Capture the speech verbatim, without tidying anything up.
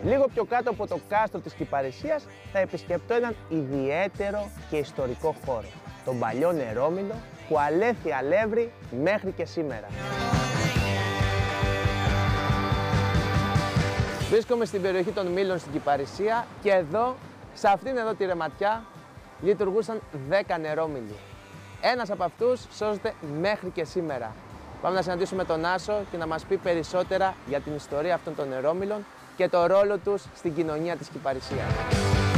Λίγο πιο κάτω από το κάστρο της Κυπαρισίας θα επισκεπτώ έναν ιδιαίτερο και ιστορικό χώρο, τον παλιό Νερόμυλο που αλέθη αλεύρι μέχρι και σήμερα. Βρίσκομαι στην περιοχή των Μήλων στην Κυπαρισία και εδώ, σε αυτήν εδώ τη ρεματιά, λειτουργούσαν δέκα νερόμυλοι. Ένας από αυτούς σώζεται μέχρι και σήμερα. Πάμε να συναντήσουμε τον Άσο και να μας πει περισσότερα για την ιστορία αυτών των νερόμυλων και το ρόλο τους στην κοινωνία της Κυπαρισίας.